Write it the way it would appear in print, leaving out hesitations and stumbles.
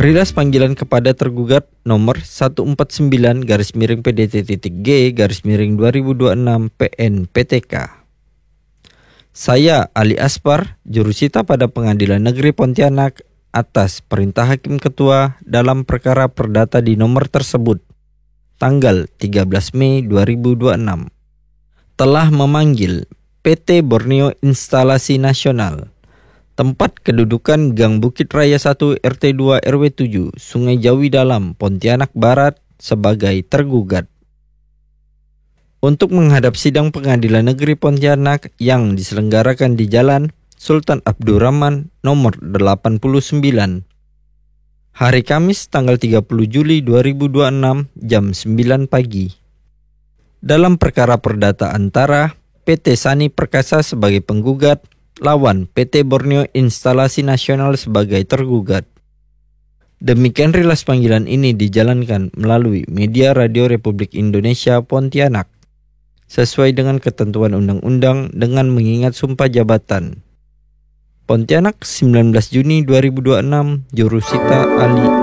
Rilas panggilan kepada tergugat nomor 149-PDT-G-2026 PN PTK. Saya Ali Aspar, jurusita pada Pengadilan Negeri Pontianak atas perintah Hakim Ketua dalam perkara perdata di nomor tersebut, tanggal 13 Mei 2026, telah memanggil PT Borneo Instalasi Nasional, tempat kedudukan Gang Bukit Raya 1 RT 2 RW 7 Sungai Jawi Dalam, Pontianak Barat sebagai tergugat untuk menghadap sidang Pengadilan Negeri Pontianak yang diselenggarakan di Jalan Sultan Abdurrahman nomor 89 hari Kamis tanggal 30 Juli 2026 jam 9 pagi. Dalam perkara perdata antara PT Sani Perkasa sebagai penggugat lawan PT Borneo Instalasi Nasional sebagai tergugat. Demikian rilas panggilan ini dijalankan melalui media Radio Republik Indonesia Pontianak sesuai dengan ketentuan undang-undang dengan mengingat sumpah jabatan. Pontianak 19 Juni 2026, Jurusita Ali